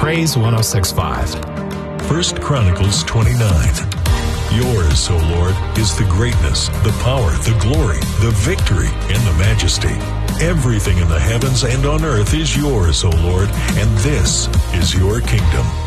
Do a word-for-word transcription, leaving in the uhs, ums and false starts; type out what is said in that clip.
Praise one oh six point five. First Chronicles twenty-nine. Yours, O Lord, is the greatness, the power, the glory, the victory, and the majesty. Everything in the heavens and on earth is yours, O Lord, and this is your kingdom.